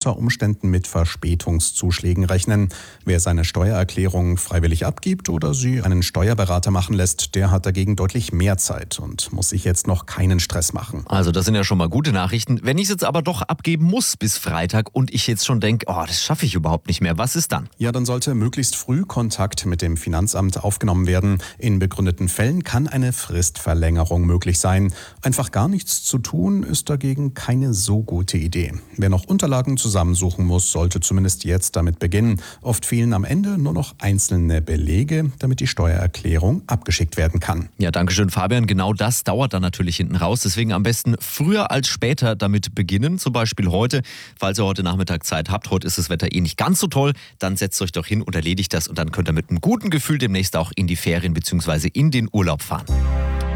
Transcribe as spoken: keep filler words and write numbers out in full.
unter Umständen mit Verspätungszuschlägen rechnen. Wer seine Steuererklärung freiwillig abgibt oder sie einen Steuerberater machen lässt, der hat dagegen deutlich mehr Zeit und muss sich jetzt noch keinen Stress machen. Also das sind ja schon mal gute Nachrichten. Wenn ich es jetzt aber doch abgeben muss bis Freitag und ich jetzt schon denke, oh, das schaffe ich überhaupt nicht mehr, was ist dann? Ja, dann sollte möglichst früh Kontakt mit dem Finanzamt aufgenommen werden. In begründeten Fällen kann eine Fristverlängerung möglich sein. Einfach gar nichts zu tun, ist dagegen keine so gute Idee. Wer noch Unterlagen zusammensuchen muss, sollte zumindest jetzt damit beginnen. Oft fehlen am Ende nur noch einzelne Belege, damit die Steuererklärung abgeschickt werden kann. Ja, danke schön, Fabian. Genau das dauert dann natürlich hinten raus. Deswegen am besten früher als später damit beginnen. Zum Beispiel heute, falls ihr heute Nachmittag Zeit habt. Heute ist das Wetter eh nicht ganz so toll. Dann setzt euch doch hin und erledigt das. Und dann könnt ihr mit einem guten Gefühl demnächst auch in die Ferien bzw. in den Urlaub fahren.